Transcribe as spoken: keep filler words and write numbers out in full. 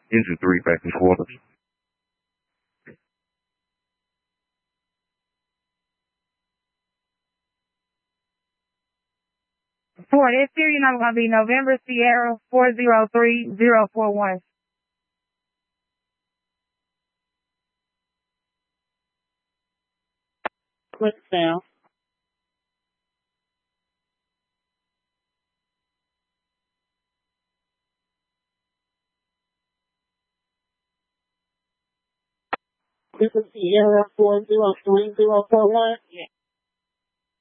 Into three back and quarters. For this serial number going to be November Sierra four zero three zero four one. Click down. This is Sierra four zero three zero four one. Yeah.